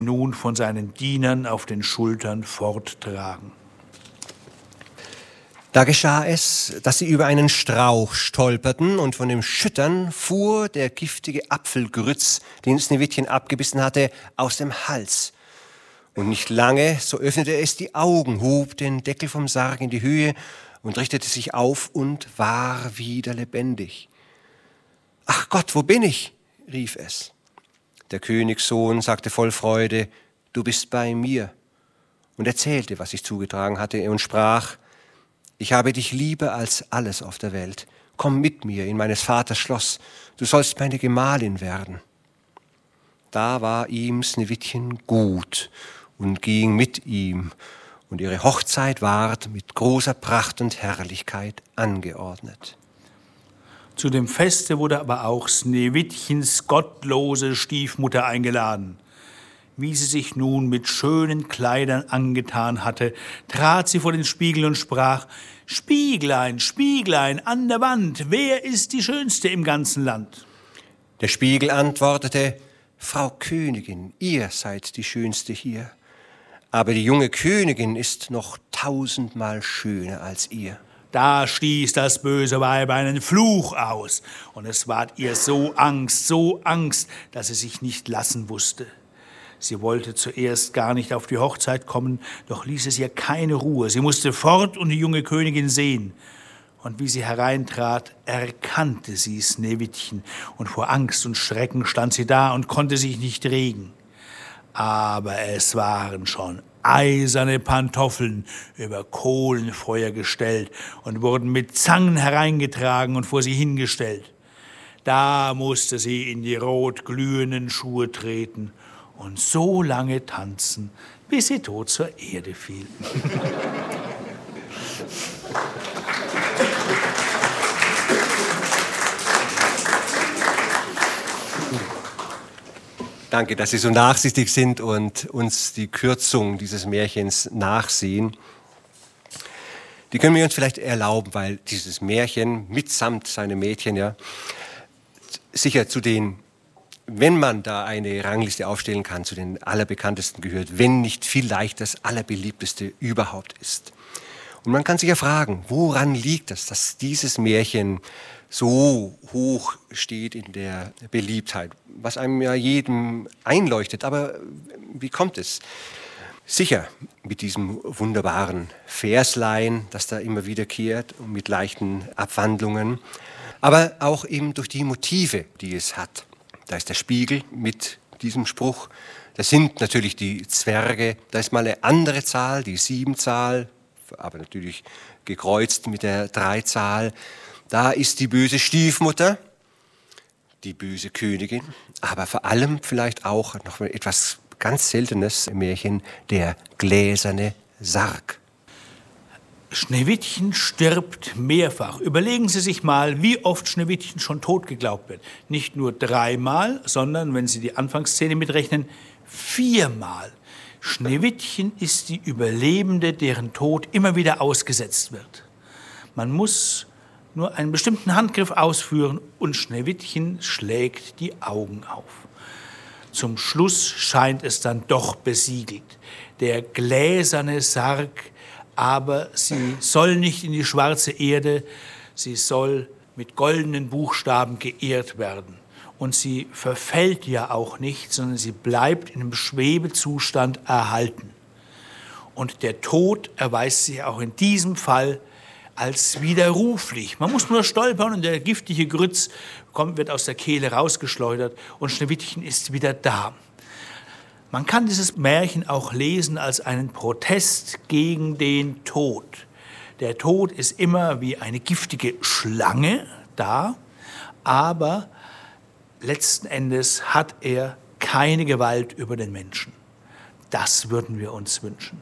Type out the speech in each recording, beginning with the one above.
nun von seinen Dienern auf den Schultern forttragen. Da geschah es, dass sie über einen Strauch stolperten und von dem Schüttern fuhr der giftige Apfelgrütz, den Sneewittchen abgebissen hatte, aus dem Hals. Und nicht lange, so öffnete es die Augen, hob den Deckel vom Sarg in die Höhe und richtete sich auf und war wieder lebendig. »Ach Gott, wo bin ich?« rief es. Der Königssohn sagte voll Freude, »Du bist bei mir.« Und erzählte, was sich zugetragen hatte, und sprach, »Ich habe dich lieber als alles auf der Welt. Komm mit mir in meines Vaters Schloss. Du sollst meine Gemahlin werden.« Da war ihm Sneewittchen gut und ging mit ihm, und ihre Hochzeit ward mit großer Pracht und Herrlichkeit angeordnet. Zu dem Feste wurde aber auch Sneewittchens gottlose Stiefmutter eingeladen. Wie sie sich nun mit schönen Kleidern angetan hatte, trat sie vor den Spiegel und sprach, »Spieglein, Spieglein an der Wand, wer ist die Schönste im ganzen Land?« Der Spiegel antwortete, »Frau Königin, ihr seid die Schönste hier. Aber die junge Königin ist noch 1000-mal schöner als ihr.« Da stieß das böse Weib einen Fluch aus, und es ward ihr so Angst, dass sie sich nicht lassen wusste. Sie wollte zuerst gar nicht auf die Hochzeit kommen, doch ließ es ihr keine Ruhe. Sie musste fort und die junge Königin sehen. Und wie sie hereintrat, erkannte sie Sneewittchen, und vor Angst und Schrecken stand sie da und konnte sich nicht regen. Aber es waren schon eiserne Pantoffeln über Kohlenfeuer gestellt und wurden mit Zangen hereingetragen und vor sie hingestellt. Da musste sie in die rotglühenden Schuhe treten und so lange tanzen, bis sie tot zur Erde fiel. Danke, dass Sie so nachsichtig sind und uns die Kürzung dieses Märchens nachsehen. Die können wir uns vielleicht erlauben, weil dieses Märchen mitsamt seinem Mädchen ja sicher zu den, wenn man da eine Rangliste aufstellen kann, zu den allerbekanntesten gehört, wenn nicht vielleicht das allerbeliebteste überhaupt ist. Und man kann sich ja fragen, woran liegt das, dass dieses Märchen so hoch steht in der Beliebtheit, was einem ja jedem einleuchtet. Aber wie kommt es? Sicher mit diesem wunderbaren Verslein, das da immer wiederkehrt und mit leichten Abwandlungen, aber auch eben durch die Motive, die es hat. Da ist der Spiegel mit diesem Spruch, das sind natürlich die Zwerge, da ist mal eine andere Zahl, die 7-Zahl, aber natürlich gekreuzt mit der 3-Zahl. Da ist die böse Stiefmutter, die böse Königin, aber vor allem vielleicht auch noch etwas ganz Seltenes im Märchen, der gläserne Sarg. Schneewittchen stirbt mehrfach. Überlegen Sie sich mal, wie oft Schneewittchen schon tot geglaubt wird. Nicht nur 3-mal, sondern, wenn Sie die Anfangsszene mitrechnen, 4-mal. Schneewittchen ist die Überlebende, deren Tod immer wieder ausgesetzt wird. Man muss nur einen bestimmten Handgriff ausführen und Schneewittchen schlägt die Augen auf. Zum Schluss scheint es dann doch besiegelt. Der gläserne Sarg, aber sie soll nicht in die schwarze Erde, sie soll mit goldenen Buchstaben geehrt werden. Und sie verfällt ja auch nicht, sondern sie bleibt in einem Schwebezustand erhalten. Und der Tod erweist sich auch in diesem Fall als widerruflich. Man muss nur stolpern und der giftige Grütz wird aus der Kehle rausgeschleudert und Schneewittchen ist wieder da. Man kann dieses Märchen auch lesen als einen Protest gegen den Tod. Der Tod ist immer wie eine giftige Schlange da, aber letzten Endes hat er keine Gewalt über den Menschen. Das würden wir uns wünschen.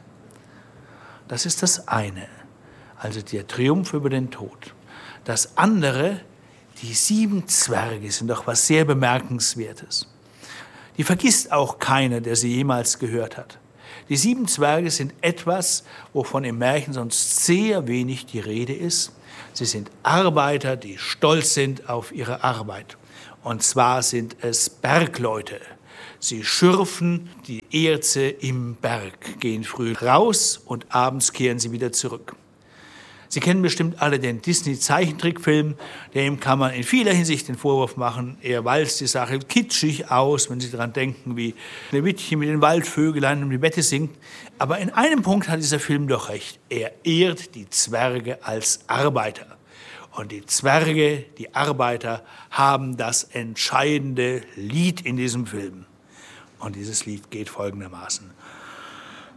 Das ist das eine. Also der Triumph über den Tod. Das andere, die 7 Zwerge sind doch was sehr Bemerkenswertes. Die vergisst auch keiner, der sie jemals gehört hat. Die 7 Zwerge sind etwas, wovon im Märchen sonst sehr wenig die Rede ist. Sie sind Arbeiter, die stolz sind auf ihre Arbeit. Und zwar sind es Bergleute. Sie schürfen die Erze im Berg, gehen früh raus und abends kehren sie wieder zurück. Sie kennen bestimmt alle den Disney-Zeichentrickfilm, dem kann man in vieler Hinsicht den Vorwurf machen, er walzt die Sache kitschig aus, wenn Sie daran denken, wie Schneewittchen mit den Waldvögelein um die Wette singt. Aber in einem Punkt hat dieser Film doch recht, er ehrt die Zwerge als Arbeiter. Und die Zwerge, die Arbeiter, haben das entscheidende Lied in diesem Film. Und dieses Lied geht folgendermaßen.